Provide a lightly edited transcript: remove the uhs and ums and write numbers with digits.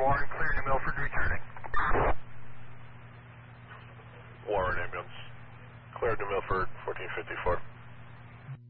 Warren, clear New Milford, returning. Warren ambulance. Clear New Milford, 1454.